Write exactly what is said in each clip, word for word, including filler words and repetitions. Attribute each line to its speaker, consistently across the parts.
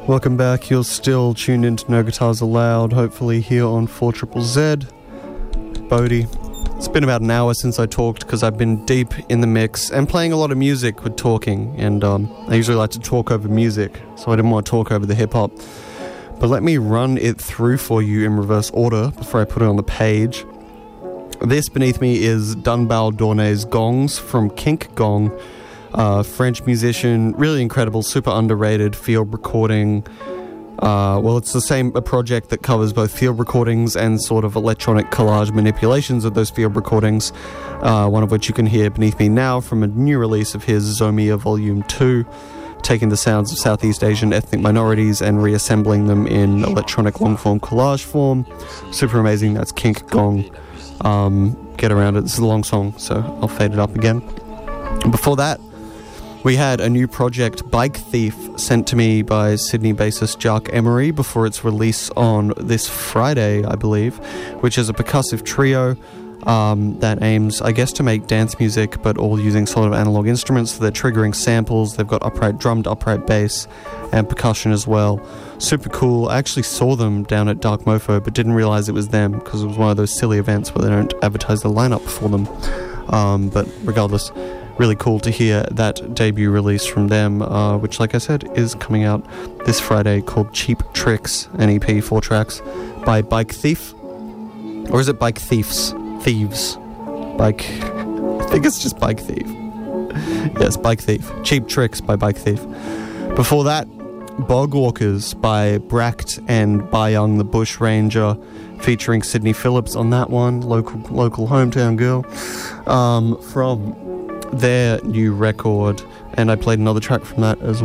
Speaker 1: Welcome back. You're still tuned into No Guitars Allowed, hopefully here on four triple Z. Bodhi. It's been about an hour since I talked because I've been deep in the mix and playing a lot of music with talking, and um, I usually like to talk over music, so I didn't want to talk over the hip-hop. But let me run it through for you in reverse order before I put it on the page. This beneath me is Dunbal Dornay's Gongs from Kink Gong, uh, French musician, really incredible, super underrated field recording. Uh, well, it's the same a project that covers both field recordings and sort of electronic collage manipulations of those field recordings, uh, one of which you can hear beneath me now from a new release of his Zomia Volume two, taking the sounds of Southeast Asian ethnic minorities and reassembling them in electronic long-form collage form. Super amazing. That's Kink Gong. Um, get around it. This is a long song, so I'll fade it up again. Before that, we had a new project, Bike Thief, sent to me by Sydney bassist Jark Emery before its release on this Friday, I believe, which is a percussive trio um, that aims, I guess, to make dance music, but all using sort of analog instruments. So they're triggering samples, they've got upright drummed, upright bass, and percussion as well. Super cool. I actually saw them down at Dark Mofo, but didn't realize it was them, because it was one of those silly events where they don't advertise the lineup for them. Um, but regardless, really cool to hear that debut release from them, uh, which, like I said, is coming out this Friday, called Cheap Tricks, an E P, four tracks, by Bike Thief. Or is it Bike Thieves? Thieves. Bike... I think it's just Bike Thief. Yes, Bike Thief. Cheap Tricks by Bike Thief. Before that, Bog Walkers by Bract and Bayung the Bush Ranger, featuring Sydney Phillips on that one, local local hometown girl, um, from their new record. And I played another track from that as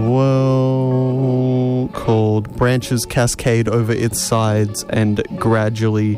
Speaker 1: well, called Branches Cascade Over Its Sides and Gradually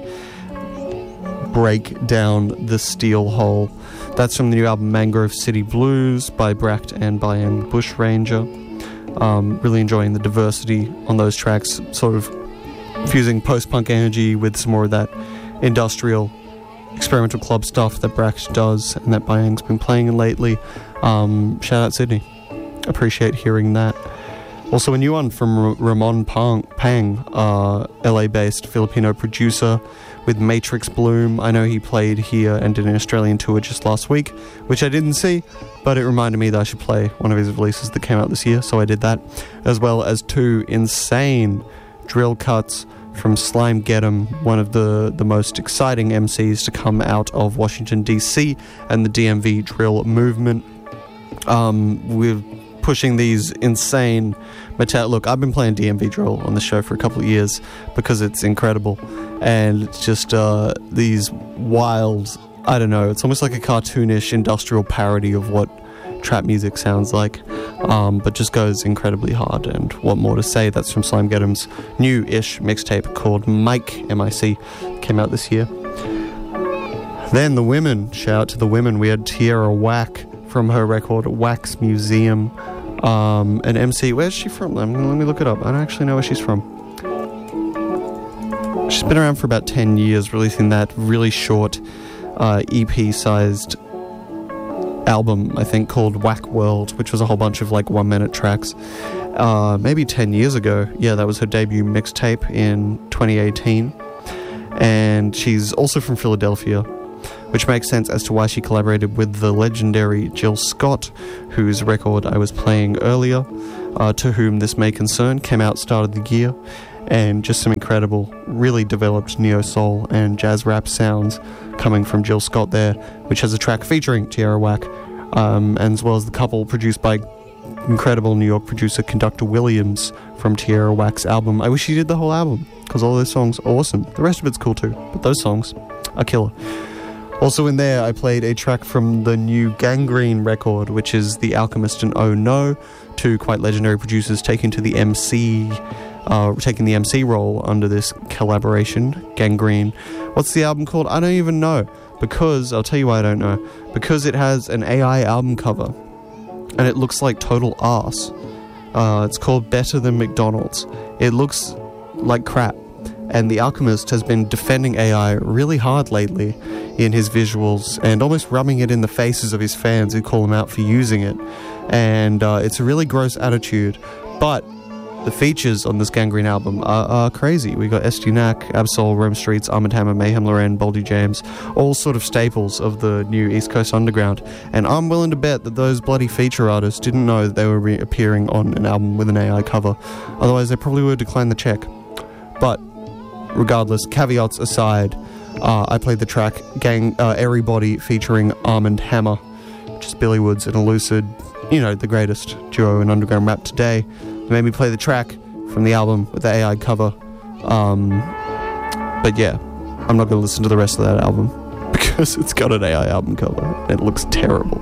Speaker 1: Break Down the Steel Hole. That's from the new album Mangrove City Blues by Bract and Bayung the Bush Ranger. Um, really enjoying the diversity on those tracks, sort of fusing post-punk energy with some more of that industrial experimental club stuff that Bract does and that Bayung's been playing lately. Um, shout out Sydney. Appreciate hearing that. Also a new one from R- Ramon Pang, Pang uh, L A-based Filipino producer with Matrix Bloom. I know he played here and did an Australian tour just last week, which I didn't see, but it reminded me that I should play one of his releases that came out this year, so I did that, as well as two insane drill cuts from Slime Get'em, one of the, the most exciting M Cs to come out of Washington, D C and the D M V drill movement. Um, we're pushing these insane metal. Look, I've been playing D M V drill on the show for a couple of years because it's incredible, and it's just uh, these wild, I don't know, it's almost like a cartoonish industrial parody of what trap music sounds like, um, but just goes incredibly hard. And what more to say? That's from Slime Get'em's new-ish mixtape called Mike, M I C, came out this year. Then the women, shout out to the women. We had Tierra Whack from her record Wax Museum, um, an M C. Where's she from? Let me, let me look it up. I don't actually know where she's from. She's been around for about ten years, releasing that really short uh, E P-sized album, I think, called Whack World, which was a whole bunch of like one minute tracks. Uh, maybe ten years ago. Yeah, that was her debut mixtape in twenty eighteen. And she's also from Philadelphia, which makes sense as to why she collaborated with the legendary Jill Scott, whose record I was playing earlier, uh, To Whom This May Concern, came out start of the year, and just some incredible, really developed neo-soul and jazz rap sounds coming from Jill Scott there, which has a track featuring Tierra Whack, um, and as well as the couple produced by incredible New York producer Conductor Williams from Tierra Whack's album. I wish he did the whole album, because all those songs are awesome. The rest of it's cool too, but those songs are killer. Also in there, I played a track from the new Gangrene record, which is The Alchemist and Oh No, two quite legendary producers taking to the M C, uh, taking the M C role under this collaboration, Gangrene. What's the album called? I don't even know, because, I'll tell you why I don't know, because it has an A I album cover, and it looks like total arse. Uh, it's called Better Than McDonald's. It looks like crap, and The Alchemist has been defending A I really hard lately in his visuals, and almost rubbing it in the faces of his fans who call him out for using it. And uh, it's a really gross attitude, but the features on this Gangrene album are, are crazy. We got S D Nack, Absol, Rome Streets, Armand Hammer, Mayhem Loren, Boldy James, all sort of staples of the new East Coast Underground. And I'm willing to bet that those bloody feature artists didn't know that they were re- appearing on an album with an A I cover. Otherwise, they probably would have declined the check. But regardless, caveats aside, uh, I played the track Gang uh, Everybody featuring Armand Hammer, which is Billy Woods and Elucid, you know, the greatest duo in underground rap today. They made me play the track from the album with the A I cover. Um, but yeah, I'm not going to listen to the rest of that album because it's got an A I album cover. It looks terrible.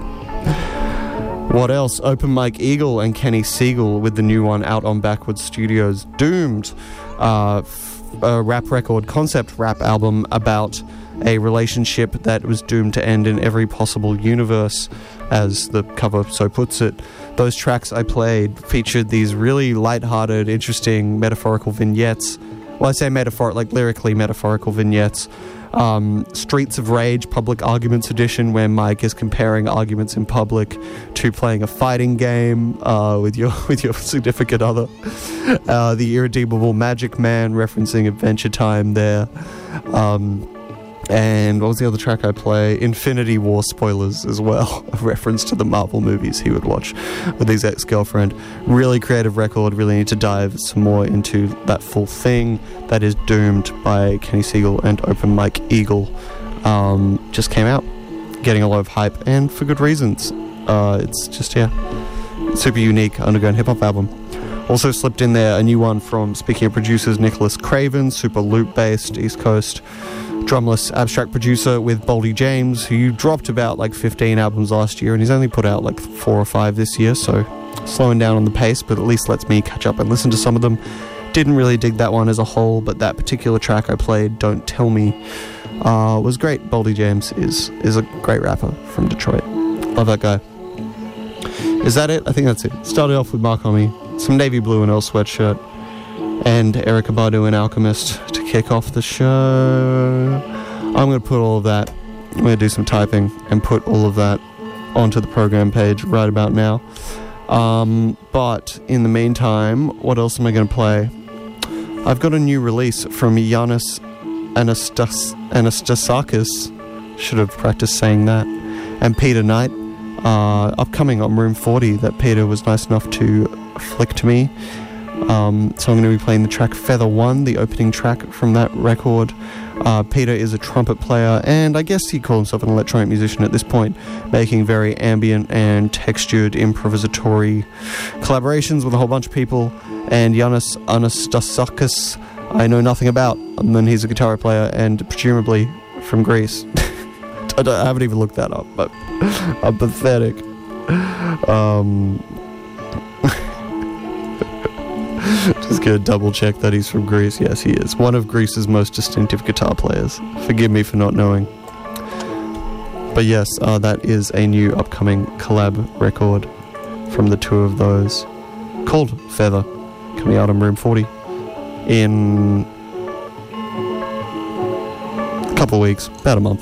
Speaker 1: What else? Open Mike Eagle and Kenny Siegel with the new one out on Backwards Studios, Doomed, uh, f- a rap record, concept rap album about a relationship that was doomed to end in every possible universe, as the cover so puts it. Those tracks I played featured these really lighthearted, interesting metaphorical vignettes. Well, I say metaphor, like lyrically metaphorical vignettes. Um, Streets of Rage, Public Arguments Edition, where Mike is comparing arguments in public to playing a fighting game uh, with your with your significant other. Uh, the Irredeemable Magic Man, referencing Adventure Time there. Um, and what was the other track I play? Infinity War spoilers as well, a reference to the Marvel movies he would watch with his ex-girlfriend. Really creative record, really need to dive some more into that full thing. That is Doomed by Kenny Siegel and Open Mike Eagle. Um, just came out, getting a lot of hype, and for good reasons. Uh, it's just, yeah, super unique underground hip-hop album. Also slipped in there a new one from, speaking of producers, Nicholas Craven, super loop-based, East Coast, drumless abstract producer with Boldy James, who dropped about like fifteen albums last year, and he's only put out like four or five this year, so slowing down on the pace, but at least lets me catch up and listen to some of them. Didn't really dig that one as a whole, but that particular track I played, Don't Tell Me, uh, was great. Boldy James is, is a great rapper from Detroit. Love that guy. Is that it? I think that's it. Started off with Mark Homme, some navy blue and Earl sweatshirt, and Erykah Badu and Alchemist to kick off the show. I'm going to put all of that, I'm going to do some typing and put all of that onto the program page right about now. Um, but in the meantime, what else am I going to play? I've got a new release from Giannis Anastas- Anastasakis, should have practiced saying that, and Peter Knight, uh, upcoming on Room forty, that Peter was nice enough to flick to me. Um, so I'm going to be playing the track Feather One, the opening track from that record. Uh, Peter is a trumpet player, and I guess he'd call himself an electronic musician at this point, making very ambient and textured improvisatory collaborations with a whole bunch of people. And Giannis Anastasakis, I know nothing about, other than he's a guitar player and presumably from Greece. I, don't, I haven't even looked that up, but I'm pathetic. Um... Just gonna double check that he's from Greece. Yes, he is. One of Greece's most distinctive guitar players. Forgive me for not knowing. But yes, uh, that is a new upcoming collab record from the two of those, called Feather, coming out on Room forty in a couple of weeks, about a month.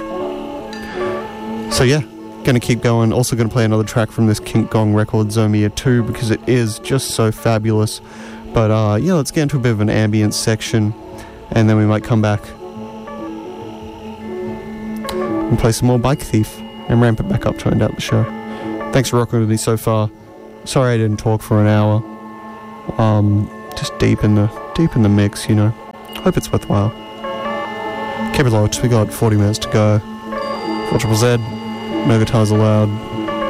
Speaker 1: So yeah, gonna keep going. Also gonna play another track from this Kink Gong record, Zomia two, because it is just so fabulous. But uh, yeah, let's get into a bit of an ambient section, and then we might come back and play some more Bike Thief and ramp it back up to end out the show. Thanks for rocking with me so far. Sorry I didn't talk for an hour. Um, just deep in the deep in the mix, you know. Hope it's worthwhile. Keep it locked. We got forty minutes to go. four triple Z. No guitars allowed.